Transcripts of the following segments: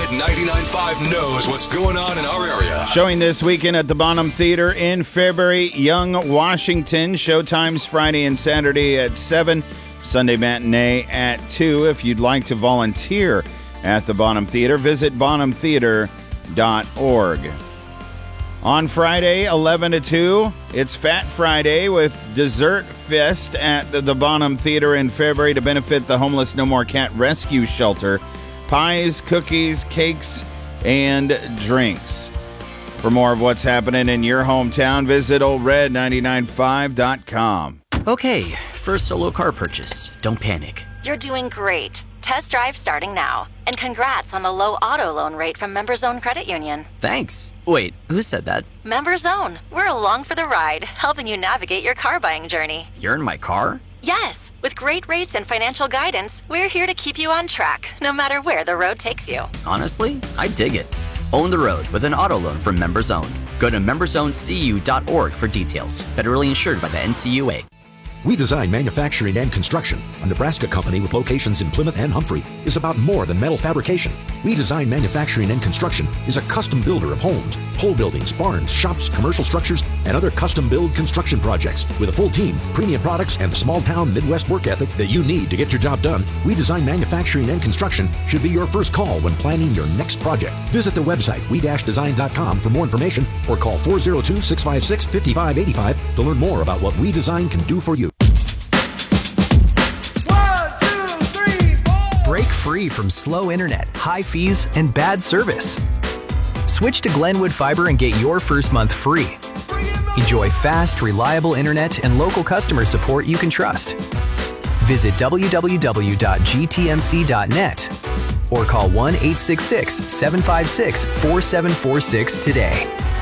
Red 99.5 knows what's going on in our area. Showing this weekend at the Bonham Theater in Fairbury, Young Washington. Showtimes Friday and Saturday at 7, Sunday matinee at 2. If you'd like to volunteer at the Bonham Theater, visit bonhamtheater.org. On Friday, 11 to 2, it's Fat Friday with Dessert Fest at the Bonham Theater in Fairbury to benefit the Homeless No More Cat Rescue Shelter. Pies, cookies, cakes, and drinks. For more of what's happening in your hometown, visit oldred995.com. Okay, first solo car purchase. Don't panic. You're doing great. Test drive starting now. And congrats on the low auto loan rate from MemberZone Credit Union. Thanks. Wait, who said that? MemberZone. We're along for the ride, helping you navigate your car buying journey. You're in my car? Yes. With great rates and financial guidance, we're here to keep you on track, no matter where the road takes you. Honestly, I dig it. Own the road with an auto loan from MemberZone. Go to memberzonecu.org for details. Federally insured by the NCUA. We Design Manufacturing and Construction, a Nebraska company with locations in Plymouth and Humphrey, is about more than metal fabrication. We Design Manufacturing and Construction is a custom builder of homes, pole buildings, barns, shops, commercial structures, and other custom build construction projects. With a full team, premium products, and the small town Midwest work ethic that you need to get your job done, We Design Manufacturing and Construction should be your first call when planning your next project. Visit their website, we-design.com, for more information, or call 402-656-5585 to learn more about what We Design can do for you. Break free from slow internet, high fees, and bad service. Switch to Glenwood Fiber and get your first month free. Enjoy fast, reliable internet and local customer support you can trust. Visit www.gtmc.net or call 1-866-756-4746 today.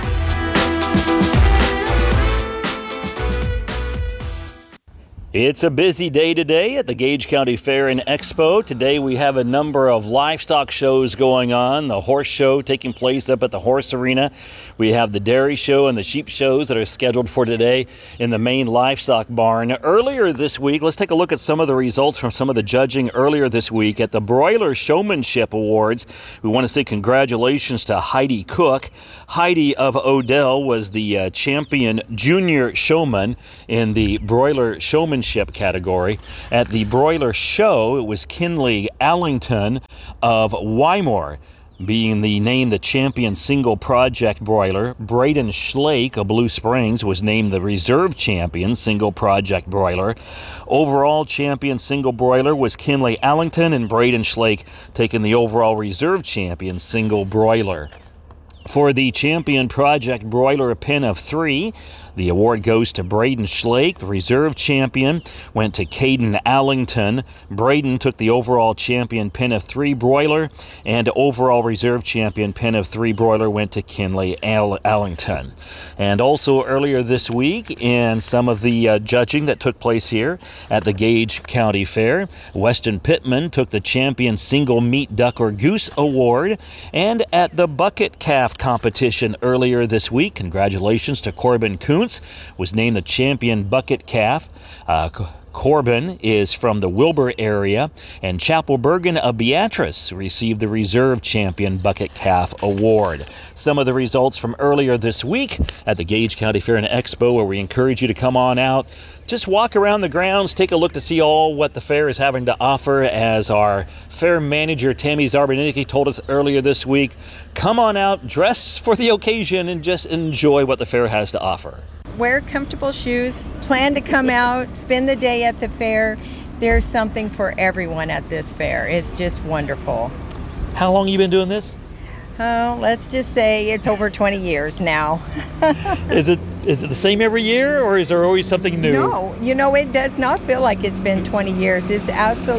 It's a busy day today at the Gage County Fair and Expo. Today we have a number of livestock shows going on. The horse show taking place up at the horse arena. We have the dairy show and the sheep shows that are scheduled for today in the main livestock barn. Earlier this week, let's take a look at some of the results from some of the judging earlier this week at the Broiler Showmanship Awards. We want to say congratulations to Heidi Cook. Heidi of Odell was the champion junior showman in the Broiler Showmanship category. At the broiler show, it was Kinley Allington of Wymore being the champion single project broiler. Braden Schlake of Blue Springs was named the reserve champion single project broiler. Overall champion single broiler was Kinley Allington, and Braden Schlake taking the overall reserve champion single broiler. For the champion project broiler pen of 3, the award goes to Braden Schlake. The reserve champion went to Caden Allington. Braden took the overall champion pen of 3 broiler, and overall reserve champion pen of 3 broiler went to Kinley Allington. And also earlier this week, in some of the judging that took place here at the Gage County Fair, Weston Pittman took the champion single meat duck or goose award. And at the bucket calf competition earlier this week, congratulations to Corbin Kuntz, was named the champion bucket calf. Corbin is from the Wilbur area, and Chapel Bergen of Beatrice received the reserve champion bucket calf award. Some of the results from earlier this week at the Gage County Fair and Expo, where we encourage you to come on out, just walk around the grounds, take a look to see all what the fair is having to offer. As our fair manager Tammy Zarbanicki told us earlier this week, come on out, dress for the occasion, and just enjoy what the fair has to offer. Wear comfortable shoes, plan to come out, spend the day at the fair. There's something for everyone at this fair. It's just wonderful. How long have you been doing this? Oh, let's just say it's over 20 years now. Is it the same every year, or is there always something new? No, it does not feel like it's been 20 years. It's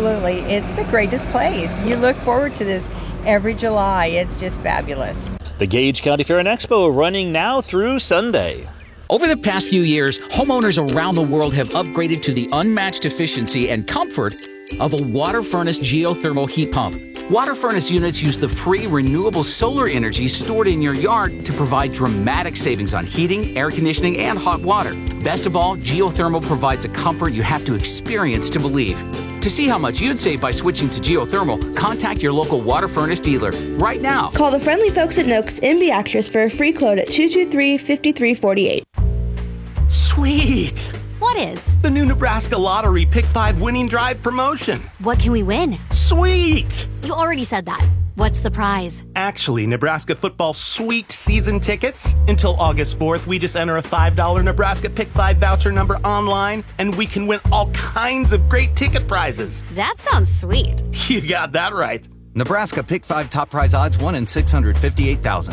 the greatest place. You look forward to this every July. It's just fabulous. The Gage County Fair and Expo running now through Sunday. Over the past few years, homeowners around the world have upgraded to the unmatched efficiency and comfort of a water furnace geothermal heat pump. Water furnace units use the free renewable solar energy stored in your yard to provide dramatic savings on heating, air conditioning, and hot water. Best of all, geothermal provides a comfort you have to experience to believe. To see how much you'd save by switching to geothermal, contact your local water furnace dealer right now. Call the friendly folks at Noakes in Beatrice for a free quote at 223-5348. Sweet! What is? The new Nebraska Lottery Pick 5 Winning Drive promotion. What can we win? Sweet! You already said that. What's the prize? Actually, Nebraska football sweet season tickets. Until August 4th, we just enter a $5 Nebraska Pick 5 voucher number online, and we can win all kinds of great ticket prizes. That sounds sweet. You got that right. Nebraska Pick 5 top prize odds 1 in 658,000.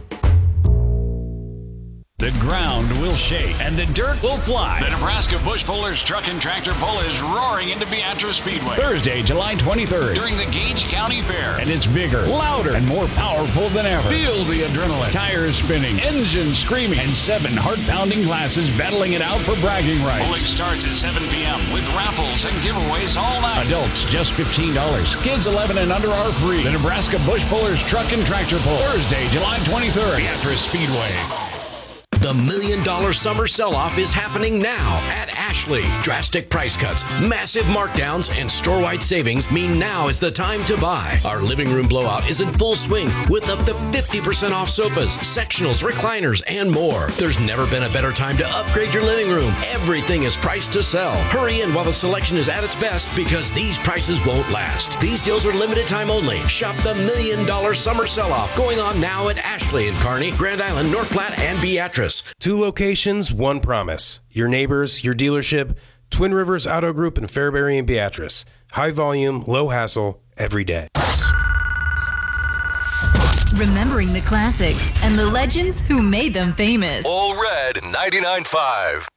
The ground will shake and the dirt will fly. The Nebraska Bush Pullers Truck and Tractor Pull is roaring into Beatrice Speedway. Thursday, July 23rd. During the Gage County Fair. And it's bigger, louder, and more powerful than ever. Feel the adrenaline. Tires spinning, engines screaming, and 7 heart-pounding classes battling it out for bragging rights. Pulling starts at 7 p.m. with raffles and giveaways all night. Adults, just $15. Kids 11 and under are free. The Nebraska Bush Pullers Truck and Tractor Pull. Thursday, July 23rd. Beatrice Speedway. The $1 Million Summer Sell-Off is happening now at Ashley. Drastic price cuts, massive markdowns, and store-wide savings mean now is the time to buy. Our living room blowout is in full swing with up to 50% off sofas, sectionals, recliners, and more. There's never been a better time to upgrade your living room. Everything is priced to sell. Hurry in while the selection is at its best because these prices won't last. These deals are limited time only. Shop the $1 Million Summer Sell-Off going on now at Ashley in Kearney, Grand Island, North Platte, and Beatrice. 2 locations, 1 promise. Your neighbors, your dealership, Twin Rivers Auto Group in Fairbury and Beatrice. High volume, low hassle, every day. Remembering the classics and the legends who made them famous. All Red 99.5.